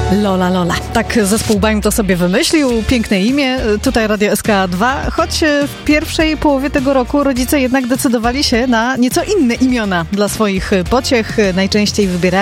Lola Lola. Tak zespół Baim to sobie wymyślił. Piękne imię. Tutaj Radio SK2. Choć w pierwszej połowie tego roku rodzice jednak decydowali się na nieco inne imiona dla swoich pociech. Najczęściej wybierali